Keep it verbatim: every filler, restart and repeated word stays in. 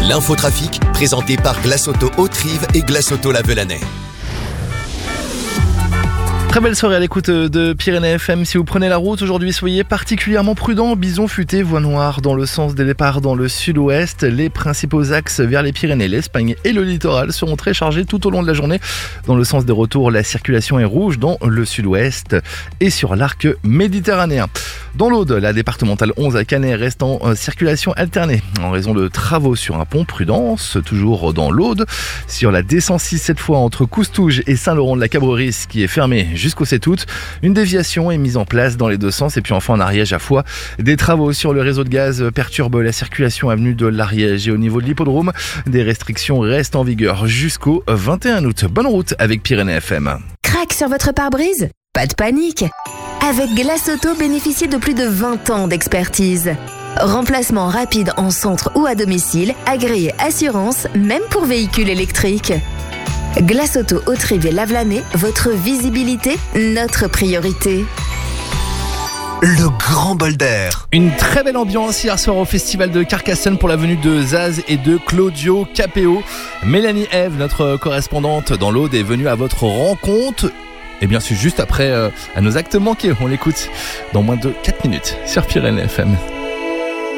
L'infotrafic, présenté par Glace Auto Haute-Rive et Glace Auto La Velanais. Très belle soirée à l'écoute de Pyrénées F M. Si vous prenez la route aujourd'hui, soyez particulièrement prudents. Bison futé, voie noire dans le sens des départs dans le sud-ouest. Les principaux axes vers les Pyrénées, l'Espagne et le littoral seront très chargés tout au long de la journée. Dans le sens des retours, la circulation est rouge dans le sud-ouest et sur l'arc méditerranéen. Dans l'Aude, la départementale onze à Canet reste en circulation alternée en raison de travaux sur un pont. Prudence, toujours dans l'Aude. Sur la D cent six, cette fois entre Coustouge et Saint-Laurent-de-la-Cabrerie, qui est fermée jusqu'au sept août. Une déviation est mise en place dans les deux sens. Et puis enfin en Ariège à Foix, des travaux sur le réseau de gaz perturbent la circulation avenue de l'Ariège. Et au niveau de l'hippodrome, des restrictions restent en vigueur jusqu'au vingt et un août. Bonne route avec Pyrénées F M. Crac sur votre pare-brise ? Pas de panique. Avec Glace Auto, bénéficiez de plus de vingt ans d'expertise. Remplacement rapide en centre ou à domicile, agréé assurance, même pour véhicules électriques. Glace Auto Haute-Rive et La Velanais, votre visibilité, notre priorité. Le grand bol d'air. Une très belle ambiance hier soir au festival de Carcassonne pour la venue de Zaz et de Claudio Capéo. Mélanie Eve, notre correspondante dans l'Aude, est venue à votre rencontre. Et bien c'est juste après euh, à nos actes manqués. On l'écoute dans moins de quatre minutes sur Pyrénées F M.